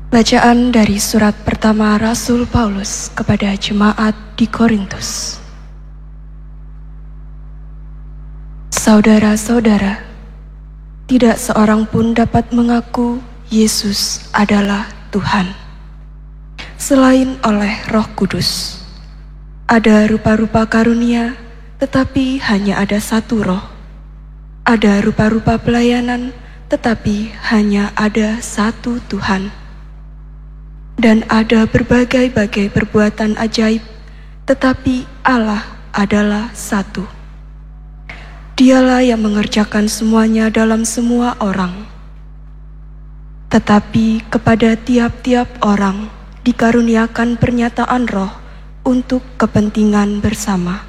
Bacaan dari surat pertama Rasul Paulus kepada jemaat di Korintus. Saudara-saudara, tidak seorang pun dapat mengaku Yesus adalah Tuhan, selain oleh Roh Kudus. Ada rupa-rupa karunia, tetapi hanya ada satu Roh. Ada rupa-rupa pelayanan, tetapi hanya ada satu Tuhan. Dan ada berbagai-bagai perbuatan ajaib, tetapi Allah adalah satu. Dialah yang mengerjakan semuanya dalam semua orang. Tetapi kepada tiap-tiap orang dikaruniakan pernyataan Roh untuk kepentingan bersama.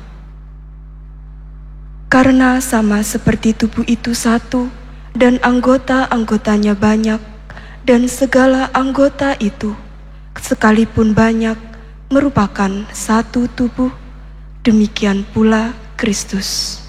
Karena sama seperti tubuh itu satu, dan anggota-anggotanya banyak, dan segala anggota itu sekalipun banyak merupakan satu tubuh, demikian pula Kristus.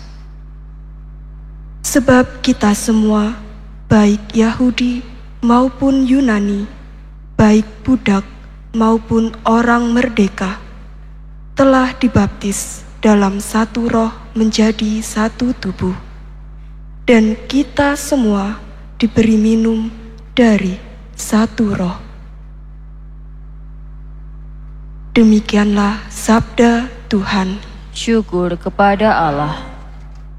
Sebab kita semua, baik Yahudi maupun Yunani, baik budak maupun orang merdeka, telah dibaptis dalam satu Roh menjadi satu tubuh, dan kita semua diberi minum dari satu Roh. Demikianlah sabda Tuhan. Syukur kepada Allah.